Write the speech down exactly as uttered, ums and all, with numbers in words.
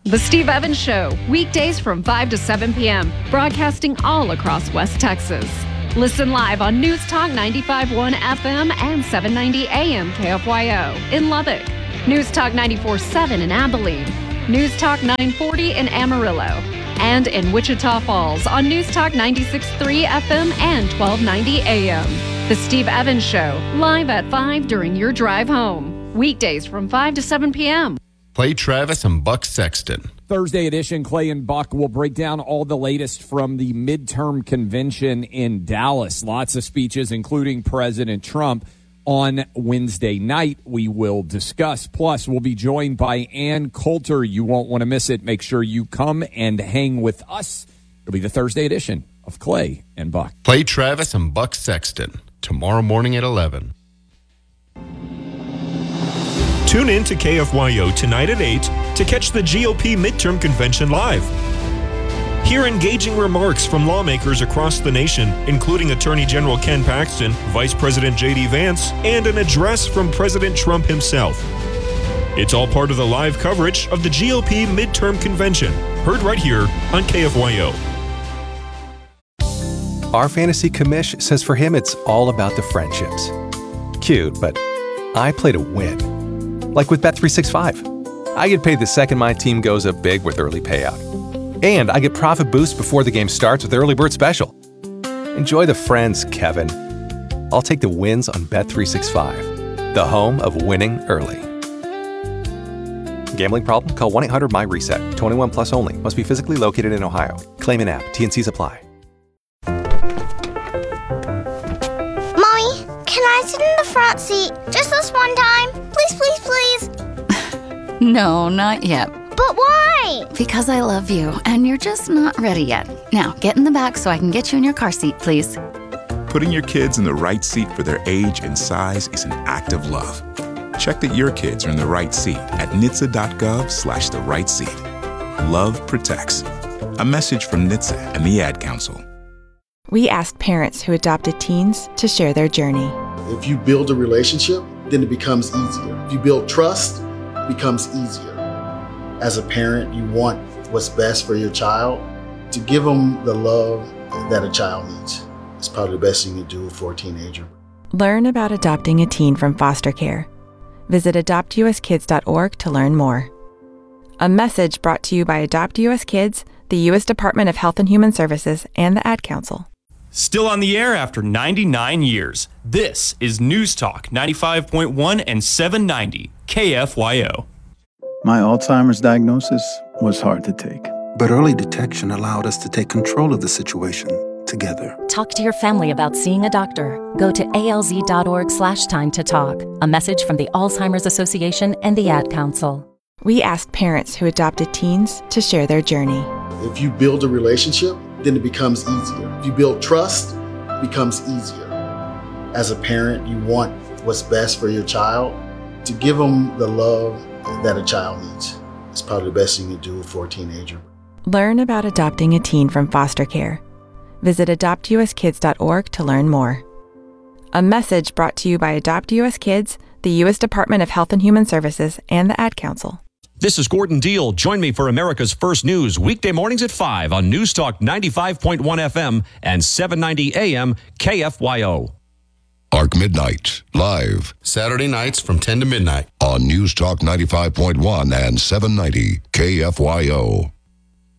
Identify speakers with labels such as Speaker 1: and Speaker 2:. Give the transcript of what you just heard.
Speaker 1: The Steve Evans Show, weekdays from five to seven p.m., broadcasting all across West Texas. Listen live on News Talk ninety-five point one F M and seven ninety A M K F Y O in Lubbock, News Talk ninety-four point seven in Abilene, News Talk nine forty in Amarillo, and in Wichita Falls on News Talk ninety-six point three F M and twelve ninety A M. The Steve Evans Show, live at five during your drive home. Weekdays from five to seven p.m.
Speaker 2: Clay Travis and Buck Sexton.
Speaker 3: Thursday edition, Clay and Buck will break down all the latest from the midterm convention in Dallas. Lots of speeches, including President Trump. On Wednesday night, we will discuss. Plus, we'll be joined by Ann Coulter. You won't want to miss it. Make sure you come and hang with us. It'll be the Thursday edition of Clay and Buck.
Speaker 2: Clay Travis and Buck Sexton, tomorrow morning at eleven.
Speaker 4: Tune in to K F Y O tonight at eight to catch the G O P midterm convention live. Hear engaging remarks from lawmakers across the nation, including Attorney General Ken Paxton, Vice President J D Vance, and an address from President Trump himself. It's all part of the live coverage of the G O P midterm convention, heard right here on K F Y O.
Speaker 5: Our fantasy commish says for him it's all about the friendships. Cute, but I play to win. Like with Bet three sixty-five. I get paid the second my team goes up big with early payout. And I get profit boost before the game starts with Early Bird Special. Enjoy the friends, Kevin. I'll take the wins on Bet three sixty-five, the home of winning early. Gambling problem? Call one eight hundred M Y RESET. twenty-one plus only. Must be physically located in Ohio. Claim an app. T and C's apply.
Speaker 6: Mommy, can I sit in the front seat just this one time? Please, please, please.
Speaker 7: No, not yet.
Speaker 6: But why?
Speaker 7: Because I love you, and you're just not ready yet. Now, get in the back so I can get you in your car seat, please.
Speaker 8: Putting your kids in the right seat for their age and size is an act of love. Check that your kids are in the right seat at N H T S A dot gov slash the right seat. Love protects. A message from N H T S A and the Ad Council.
Speaker 9: We asked parents who adopted teens to share their journey.
Speaker 10: If you build a relationship, then it becomes easier. If you build trust, it becomes easier. As a parent, you want what's best for your child. To give them the love that a child needs is probably the best thing you can do for a teenager.
Speaker 9: Learn about adopting a teen from foster care. Visit adopt U S kids dot org to learn more. A message brought to you by Adopt U S Kids, the U S Department of Health and Human Services, and the Ad Council.
Speaker 11: Still on the air after ninety-nine years. This is News Talk ninety-five point one and seven ninety K F Y O.
Speaker 12: My Alzheimer's diagnosis was hard to take.
Speaker 13: But early detection allowed us to take control of the situation together.
Speaker 14: Talk to your family about seeing a doctor. Go to A L Z dot org slash time to talk. A message from the Alzheimer's Association and the Ad Council.
Speaker 9: We asked parents who adopted teens to share their journey.
Speaker 10: If you build a relationship, then it becomes easier. If you build trust, it becomes easier. As a parent, you want what's best for your child. To give them the love that a child needs is probably the best thing you can do for a teenager.
Speaker 9: Learn about adopting a teen from foster care. Visit adopt U S kids dot org to learn more. A message brought to you by Adopt U S Kids, the U S Department of Health and Human Services, and the Ad Council.
Speaker 15: This is Gordon Deal. Join me for America's First News, weekday mornings at five on News Talk ninety-five point one F M and seven ninety A M K F Y O.
Speaker 16: Arc Midnight, live.
Speaker 2: Saturday nights from ten to midnight.
Speaker 16: On News Talk ninety-five point one and seven ninety K F Y O.